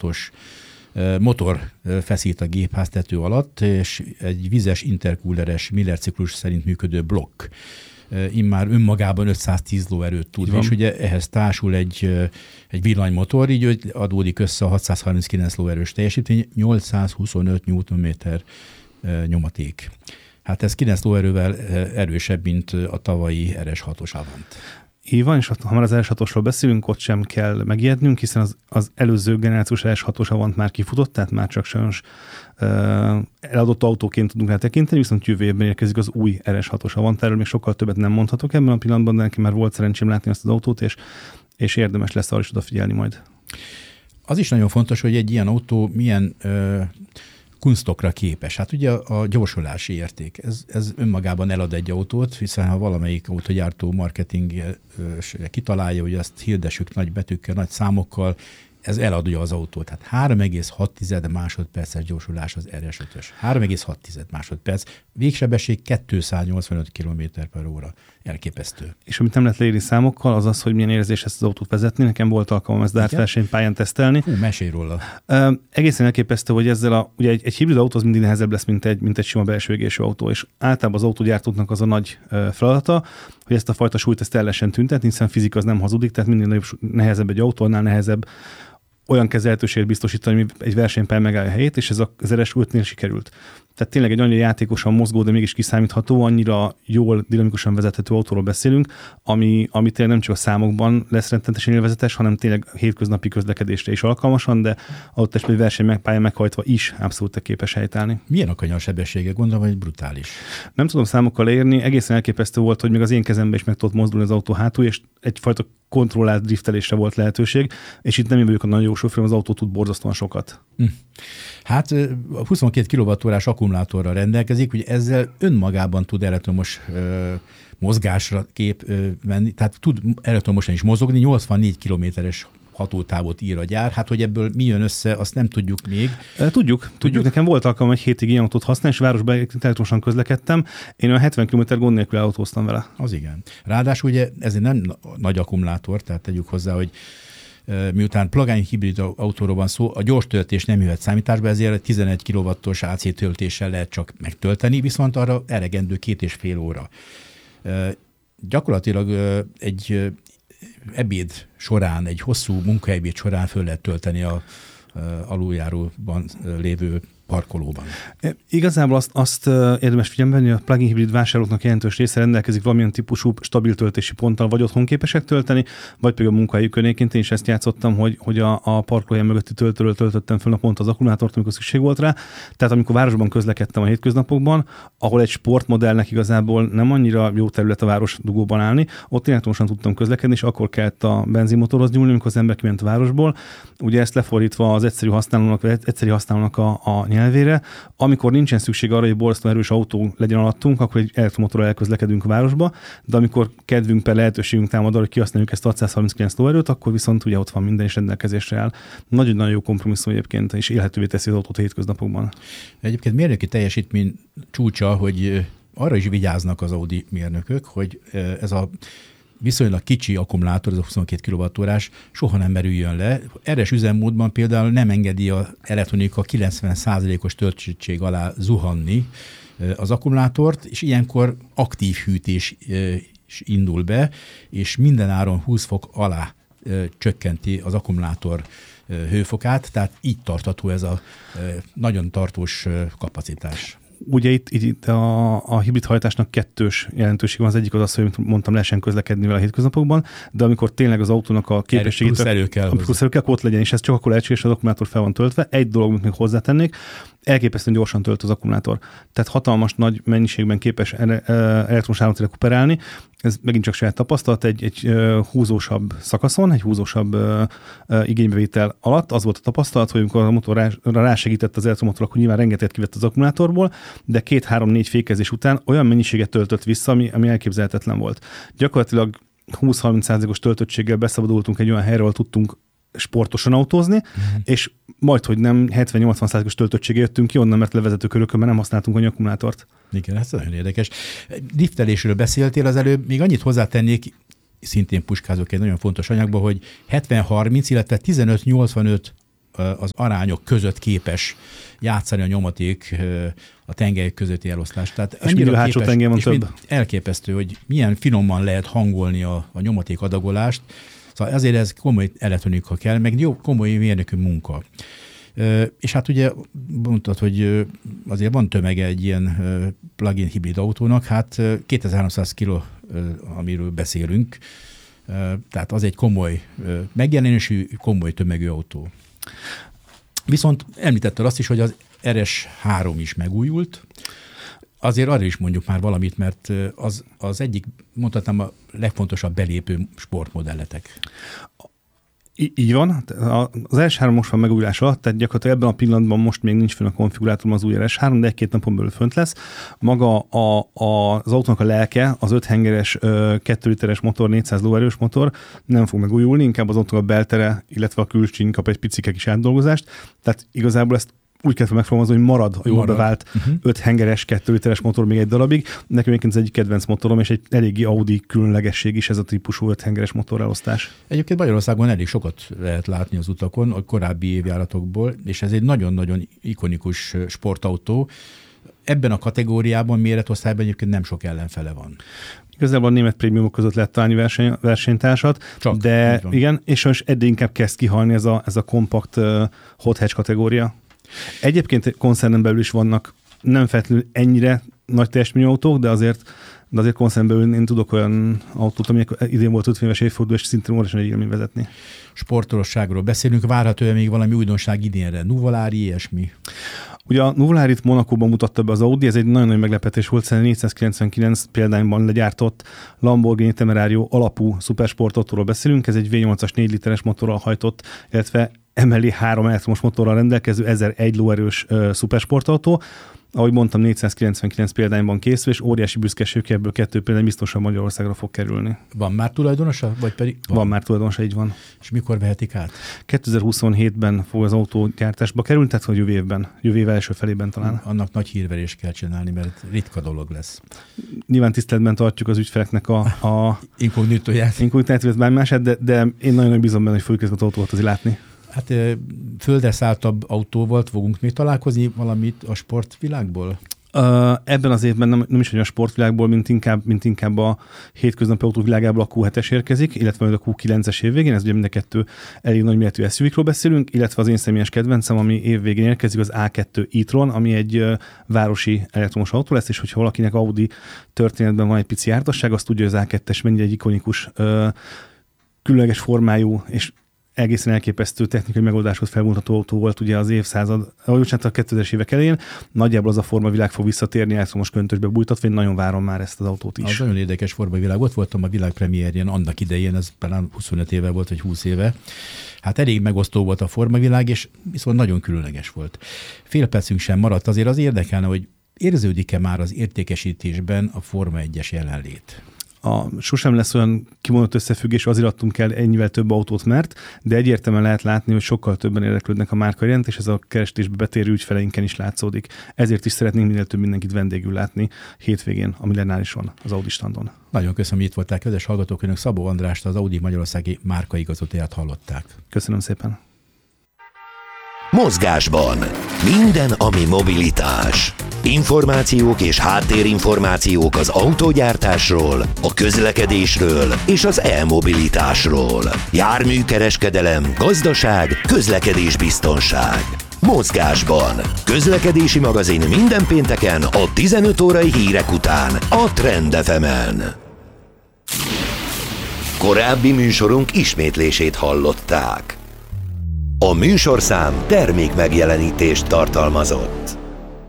V6-os motor feszít a gépháztető alatt, és egy vizes intercooleres Miller ciklus szerint működő blokk. Immár önmagában 510 lóerőt tud, és ugye ehhez társul egy villanymotor, így adódik össze a 639 lóerős teljesítmény, 825 Nm nyomaték. Hát ez 9 lóerővel erősebb, mint a tavalyi RS6-os Avant. Így van, és ha már az RS6-osról beszélünk, ott sem kell megijednünk, hiszen az előző generációs RS6-os Avant már kifutott, tehát már csak sajnos eladott autóként tudunk rá tekinteni, viszont jövő évben érkezik az új RS6-os Avant, erről még sokkal többet nem mondhatok ebben a pillanatban, de neki már volt szerencsém látni azt az autót, és érdemes lesz arra is odafigyelni majd. Az is nagyon fontos, hogy egy ilyen autó milyen kunstokra képes. Hát ugye a gyorsulási érték. Ez önmagában elad egy autót, hiszen ha valamelyik autógyártó marketing kitalálja, hogy azt hirdessük nagy betűkkel, nagy számokkal, ez eladja az autót. Tehát 3,6 másodperces gyorsulás az RS5-ös. 3,6 másodperc. Végsebesség 285 km/h. Elképesztő. És amit nem lehet leírni számokkal, az az, hogy milyen érzés ezt az autót vezetni. Nekem volt alkalmam ezt dárt versenypályán tesztelni. Mesélj róla. Egészen elképesztő, hogy ezzel ugye egy hibrid autó az mindig nehezebb lesz, mint egy sima belső égésű autó, és általában az autógyártóknak az a nagy feladata, hogy ezt a fajta súlyt ezt el lehessen tüntetni, hiszen fizika az nem hazudik, tehát minél nehezebb egy autónál nehezebb olyan kezelhetőséget biztosítani, hogy egy versenypályán megállja a helyét, és ez az RS5-nél sikerült. Tehát tényleg egy annyira játékosan mozgó, de mégis kiszámítható, annyira jól, dinamikusan vezethető autóról beszélünk, ami tényleg nem csak a számokban lesz rendszeresen élvezetes, hanem tényleg hétköznapi közlekedésre is alkalmasan, de adott esetben egy versenypályán meghajtva is abszolút képes helytállni. Milyen a kanyarsebessége? Gondolom, hogy brutális. Nem tudom számokkal leírni, egészen elképesztő volt, hogy még az én kezembe is meg tudott mozdulni az autó hátul, és egyfajta kontrollált driftelésre volt lehetőség, és itt nem én vagyok a nagyon jó sofőr, az autó tud borzasztóan sokat. Hát 22 kWh-s akkumulátorral rendelkezik, hogy ezzel önmagában tud elektromos mozgásra menni, tehát tud elektromosan is mozogni, 84 kilométeres hatótávot ír a gyár. Hát, hogy ebből mi jön össze, azt nem tudjuk még. Tudjuk. Nekem volt alkalom egy hétig ilyen autót használni, és városban elektromosan közlekedtem. Én olyan 70 km gond nélkül autóztam vele. Az igen. Ráadásul ugye ez nem nagy akkumulátor, tehát tegyük hozzá, hogy miután plug-in hibrid autóról van szó, a gyors töltés nem jöhet számításba, ezért 11 kW-os AC töltéssel lehet csak megtölteni, viszont arra elegendő 2,5 óra. Gyakorlatilag egy ebéd során, egy hosszú munkaebéd során föl lehet tölteni a aluljáróban lévő parkolóban. Igazából azt érdemes figyelembe venni, hogy a plug-in hibrid vásárlóknak jelentős része rendelkezik valamilyen típusú stabil töltési ponttal, vagy otthon képesek tölteni, vagy pedig a munkahelyükön. Én is ezt játszottam, hogy a parkolóhelyen mögötti töltőről töltöttem fel naponta az akkumulátort, amikor szükség volt rá. Tehát amikor városban közlekedtem a hétköznapokban, ahol egy sportmodellnek igazából nem annyira jó terület a város dugóban állni, ott elektromosan tudtam közlekedni, és akkor kellett a benzinmotorhoz nyúlni, amikor az ember kiment a városból. Ugye ezt lefordítva az egyszerű használónak a nyelvére, amikor nincsen szükség arra, hogy borzasztóan erős autó legyen alattunk, akkor egy elektromotorral elközlekedünk a városba, de amikor kedvünk per lehetőségünk támad arra, hogy kihasználjuk ezt a 639 lóerőt, akkor viszont ugye ott van minden is rendelkezésre áll. Nagyon-nagyon jó kompromisszum egyébként, és élhetővé teszi az autót a hétköznapokban. Egyébként mérnöki teljesítmény csúcsa, hogy arra is vigyáznak az Audi mérnökök, hogy ez a viszonylag kicsi akkumulátor, ez a 22 kWh-s, soha nem merüljön le. RS üzemmódban például nem engedi az elektronika 90%-os töltöttség alá zuhanni az akkumulátort, és ilyenkor aktív hűtés indul be, és minden áron 20 fok alá csökkenti az akkumulátor hőfokát, tehát így tartható ez a nagyon tartós kapacitás. Ugye itt a hibrid hajtásnak kettős jelentőség van. Az egyik az, hogy mondtam, lehessen közlekedni vele a hétköznapokban, de amikor tényleg az autónak a képességét... Plusz erő kell, Igen, ez nagyon érdekes. Driftelésről beszéltél az előbb, még annyit hozzátennék, szintén puskázok egy nagyon fontos anyagba, hogy 70-30, illetve 15-85 az arányok között képes játszani a nyomaték a tengelyek közötti eloszlást. Tehát ennyire hátsó tengely van több. Elképesztő, hogy milyen finoman lehet hangolni a nyomaték adagolást. Szóval azért ez komoly elektronika kell, meg jó komoly mérnökű munka. És hát ugye mondtad, hogy azért van tömege egy ilyen plug-in hibrid autónak, hát 2300 kg, amiről beszélünk, tehát az egy komoly megjelenésű, komoly tömegű autó. Viszont említetted azt is, hogy az RS3 is megújult. Azért arra is mondjuk már valamit, mert az egyik, mondhatnám, a legfontosabb belépő sportmodelletek. Így van. Az RS3 most van megújulás alatt, tehát gyakorlatilag ebben a pillanatban most még nincs fönn a konfigurátorom az új RS3, de egy-két napon belül fönt lesz. Maga az autónak a lelke, az 5 hengeres 2 literes motor, 400 lóerős motor nem fog megújulni, inkább az autónak a beltere, illetve a külső kap egy picike kis átdolgozást. Tehát igazából ezt úgy kell megfogalmazni, hogy marad a jól bevált 5 hengeres, 2 literes motor még egy darabig. Nekem egyébként ez egy kedvenc motorom, és egy eléggé Audi különlegesség is ez a típusú 5 hengeres motorelosztás. Egyébként Magyarországon elég sokat lehet látni az utakon a korábbi évjáratokból, és ez egy nagyon-nagyon ikonikus sportautó. Ebben a kategóriában, méretosztályban egyébként nem sok ellenfele van. Igazából a német prémiumok között lehet találni versenytársat, csak, de igen, és most eddig inkább kezd kihalni ez a kompakt hot hatch kategória. Egyébként koncernen belül is vannak nem feltétlenül ennyire nagy teljesítményű autók, de azért koncernen belül én tudok olyan autót, ami idén volt 50 éves évforduló, és szintén óriási egy élmény vezetni. Sportolosságról beszélünk, várható még valami újdonság idénre, Nuvolari, ilyesmi? Ugye a Nuvolarit Monacóban mutatta be az Audi, ez egy nagyon nagy meglepetés volt, hiszen 499 példányban legyártott Lamborghini Temerario alapú szupersportautóról beszélünk, ez egy V8-as 4 literes motorral hajtott, illetve emellé 3 elektromos motorral rendelkező 1001 lóerős szupersportautó. Ahogy mondtam, 499 példányban készül, és óriási büszkeség, ebből 2 példány biztosan Magyarországra fog kerülni. Van már tulajdonosa? Vagy pedig van már tulajdonosa, így van. És mikor vehetik át? 2027-ben fog az autó gyártásba kerülni, tehát hogy jövő év első felében talán. Annak nagy hírverést kell csinálni, mert ritka dolog lesz. Nyilván tiszteletben tartjuk az ügyfeleknek a inkognitóját. Inkognitóját, bármását, de én nagyon bízom benne, hogy fogjuk autót azért látni. Hát földre szálltabb autó volt, fogunk még találkozni valamit a sportvilágból? Ebben az évben nem is, hogy a sportvilágból, mint inkább a hétköznapi autóvilágából a Q7-es érkezik, illetve majd a Q9-es évvégén, ez ugye mind a kettő elég nagy méretű SUV-król beszélünk, illetve az én személyes kedvencem, ami évvégén érkezik, az A2 e-tron, ami egy városi elektromos autó lesz, és hogyha valakinek Audi történetben van egy pici jártasság, azt tudja, hogy az A2-es mennyire egy ikonikus, különleges formájú és egészen elképesztő technikai megoldáshoz felmutató autó volt ugye az évszázad, a 2000-es évek elején. Nagyjából az a formavilág fog visszatérni, elektromos köntösbe bújtatva, én nagyon várom már ezt az autót is. Az nagyon érdekes formavilág. Ott voltam a világpremierjén annak idején, ez talán 25 éve volt, vagy 20 éve. Hát elég megosztó volt a formavilág, és viszont nagyon különleges volt. Fél percünk sem maradt, azért az érdekelne, hogy érződik-e már az értékesítésben a Forma 1-es jelenlét? Sosem lesz olyan kimondott összefüggés, azért adtunk el ennyivel több autót, de egyértelműen lehet látni, hogy sokkal többen érdeklődnek a márka iránt, és ez a keresésbe betérő ügyfeleinken is látszódik. Ezért is szeretnénk minél több mindenkit vendégül látni hétvégén a Millenárison, az Audi standon. Nagyon köszönöm, hogy itt voltál, kedves hallgatók, önök Szabó Andrást, az Audi Magyarországi márkaigazgatóját hallották. Köszönöm szépen. Mozgásban. Minden, ami mobilitás. Információk és háttérinformációk az autógyártásról, a közlekedésről és az e-mobilitásról. Járműkereskedelem, gazdaság, közlekedésbiztonság. Mozgásban. Közlekedési magazin minden pénteken a 15 órai hírek után a Trend FM-en. Korábbi műsorunk ismétlését hallották. A műsorszám termékmegjelenítést tartalmazott.